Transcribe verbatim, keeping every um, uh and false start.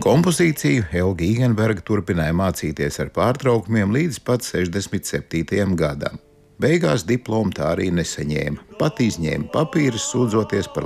Kompozīciju Helga Īgenberga turpināja mācīties ar pārtraukumiem līdz pat sešdesmit septītajam gadam. Beigās diplomu tā arī nesaņēma, pat izņēma papīrus, sūdzoties par